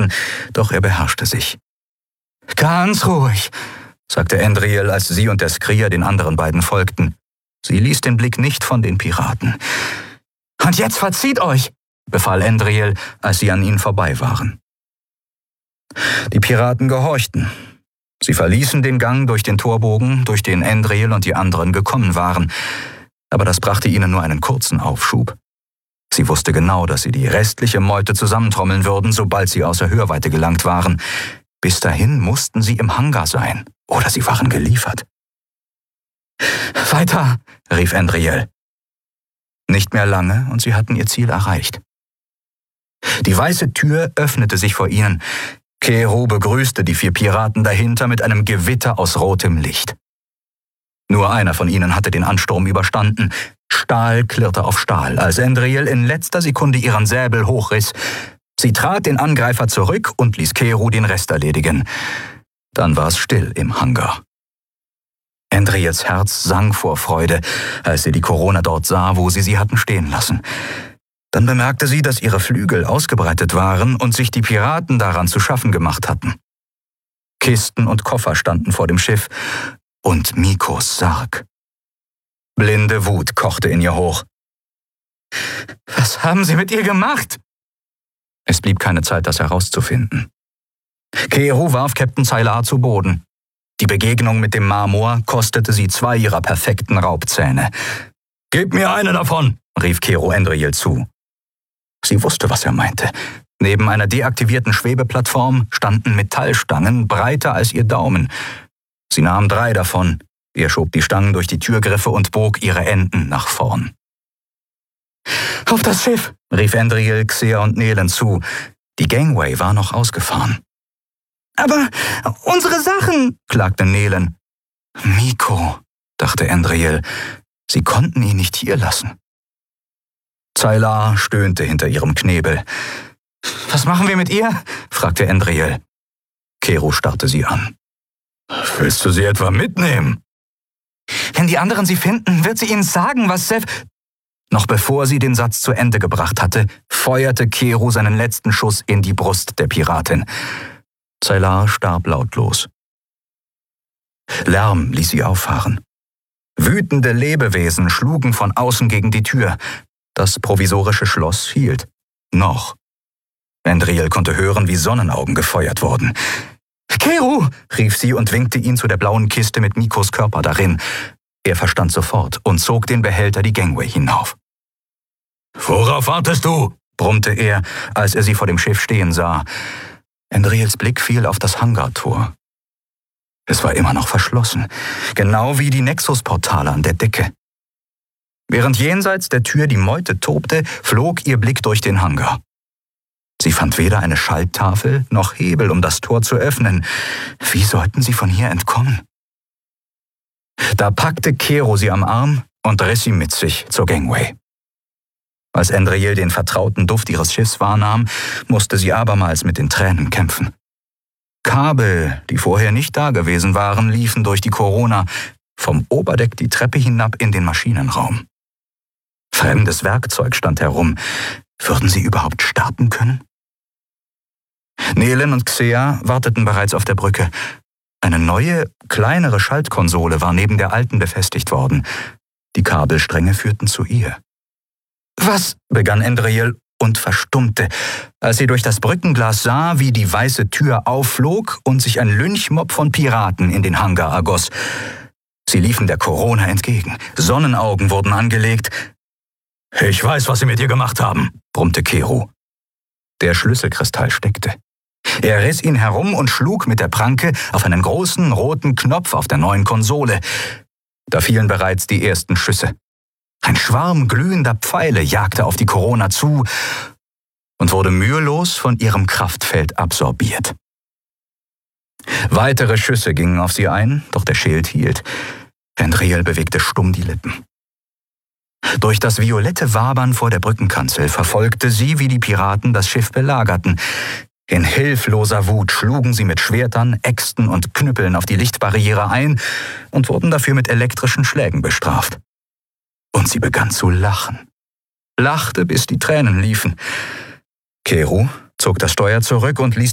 Piraten, doch er beherrschte sich. »Ganz ruhig«, sagte Andriel, als sie und der Skrier den anderen beiden folgten. Sie ließ den Blick nicht von den Piraten. »Und jetzt verzieht euch«, befahl Andriel, als sie an ihnen vorbei waren. Die Piraten gehorchten. Sie verließen den Gang durch den Torbogen, durch den Andriel und die anderen gekommen waren. Aber das brachte ihnen nur einen kurzen Aufschub. Sie wusste genau, dass sie die restliche Meute zusammentrommeln würden, sobald sie außer Hörweite gelangt waren. Bis dahin mussten sie im Hangar sein, oder sie waren geliefert. »Weiter«, rief Andriel. Nicht mehr lange, und sie hatten ihr Ziel erreicht. Die weiße Tür öffnete sich vor ihnen. Kero begrüßte die 4 Piraten dahinter mit einem Gewitter aus rotem Licht. Nur einer von ihnen hatte den Ansturm überstanden. Stahl klirrte auf Stahl, als Andriel in letzter Sekunde ihren Säbel hochriss. Sie trat den Angreifer zurück und ließ Kero den Rest erledigen. Dann war es still im Hangar. Andriels Herz sank vor Freude, als sie die Corona dort sah, wo sie hatten stehen lassen. Dann bemerkte sie, dass ihre Flügel ausgebreitet waren und sich die Piraten daran zu schaffen gemacht hatten. Kisten und Koffer standen vor dem Schiff und Mikos Sarg. Blinde Wut kochte in ihr hoch. »Was haben Sie mit ihr gemacht?« Es blieb keine Zeit, das herauszufinden. Kero warf Captain Zaylar zu Boden. Die Begegnung mit dem Marmor kostete sie 2 ihrer perfekten Raubzähne. »Gib mir eine davon«, rief Kero Andriel zu. Sie wusste, was er meinte. Neben einer deaktivierten Schwebeplattform standen Metallstangen, breiter als ihr Daumen. Sie nahm 3 davon. Er schob die Stangen durch die Türgriffe und bog ihre Enden nach vorn. »Auf das Schiff«, rief Andriel, Xer und Nelen zu. Die Gangway war noch ausgefahren. »Aber unsere Sachen«, klagte Nelen. »Miko«, dachte Andriel. Sie konnten ihn nicht hier lassen. Zaylar stöhnte hinter ihrem Knebel. »Was machen wir mit ihr?« fragte Andriel. Kero starrte sie an. »Willst du sie etwa mitnehmen?« »Wenn die anderen sie finden, wird sie ihnen sagen, was Sef...« Noch bevor sie den Satz zu Ende gebracht hatte, feuerte Kero seinen letzten Schuss in die Brust der Piratin. Zaylar starb lautlos. Lärm ließ sie auffahren. Wütende Lebewesen schlugen von außen gegen die Tür. Das provisorische Schloss hielt. Noch. Andriel konnte hören, wie Sonnenaugen gefeuert wurden. »Kero«, rief sie und winkte ihn zu der blauen Kiste mit Mikos Körper darin. Er verstand sofort und zog den Behälter die Gangway hinauf. »Worauf wartest du?« brummte er, als er sie vor dem Schiff stehen sah. Andriels Blick fiel auf das Hangartor. Es war immer noch verschlossen, genau wie die Nexus-Portale an der Decke. Während jenseits der Tür die Meute tobte, flog ihr Blick durch den Hangar. Sie fand weder eine Schalttafel noch Hebel, um das Tor zu öffnen. Wie sollten sie von hier entkommen? Da packte Kero sie am Arm und riss sie mit sich zur Gangway. Als Andriel den vertrauten Duft ihres Schiffs wahrnahm, musste sie abermals mit den Tränen kämpfen. Kabel, die vorher nicht dagewesen waren, liefen durch die Corona, vom Oberdeck die Treppe hinab in den Maschinenraum. Fremdes Werkzeug stand herum. Würden sie überhaupt starten können? Nelen und Xer warteten bereits auf der Brücke. Eine neue, kleinere Schaltkonsole war neben der alten befestigt worden. Die Kabelstränge führten zu ihr. »Was?« begann Andriel und verstummte, als sie durch das Brückenglas sah, wie die weiße Tür aufflog und sich ein Lynchmob von Piraten in den Hangar ergoss. Sie liefen der Corona entgegen. Sonnenaugen wurden angelegt. »Ich weiß, was sie mit ihr gemacht haben«, brummte Kero. Der Schlüsselkristall steckte. Er riss ihn herum und schlug mit der Pranke auf einen großen roten Knopf auf der neuen Konsole. Da fielen bereits die ersten Schüsse. Ein Schwarm glühender Pfeile jagte auf die Corona zu und wurde mühelos von ihrem Kraftfeld absorbiert. Weitere Schüsse gingen auf sie ein, doch der Schild hielt. Andriel bewegte stumm die Lippen. Durch das violette Wabern vor der Brückenkanzel verfolgte sie, wie die Piraten das Schiff belagerten. In hilfloser Wut schlugen sie mit Schwertern, Äxten und Knüppeln auf die Lichtbarriere ein und wurden dafür mit elektrischen Schlägen bestraft. Und sie begann zu lachen. Lachte, bis die Tränen liefen. Kero zog das Steuer zurück und ließ